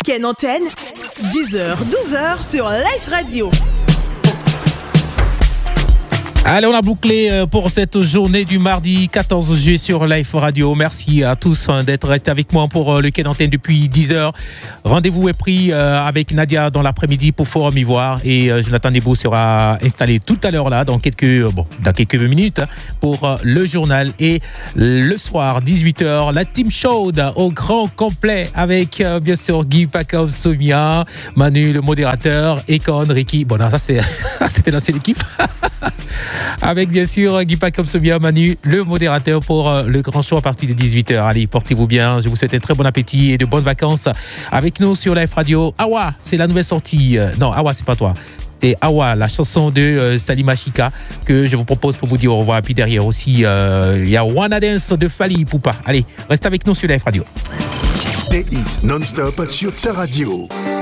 Ken Antenne, 10h, 12h sur Life Radio. Allez, on a bouclé pour cette journée du mardi 14 juillet sur Life Radio. Merci à tous d'être restés avec moi pour le Ken Antenne depuis 10h. Rendez-vous est pris avec Nadia dans l'après-midi pour Forum Ivoire et Jonathan Debo sera installé tout à l'heure là dans quelques minutes pour le journal et le soir 18h la team chaude au grand complet avec bien sûr Guy Pacom Somia, Manu le modérateur, Econ, Ricky. Bon non, ça c'était l'ancienne équipe. Avec bien sûr Guy Pacom Somia, Manu le modérateur pour le grand show à partir de 18h. Allez, portez-vous bien, je vous souhaite un très bon appétit et de bonnes vacances avec nous sur Life Radio. Awa, c'est la nouvelle sortie. Non, Awa, c'est pas toi. C'est Awa, la chanson de Salima Chika que je vous propose pour vous dire au revoir. Et puis derrière aussi, il y a Wanna Dance de Fally Ipupa. Allez, reste avec nous sur Life Radio. Des hits non-stop sur ta radio.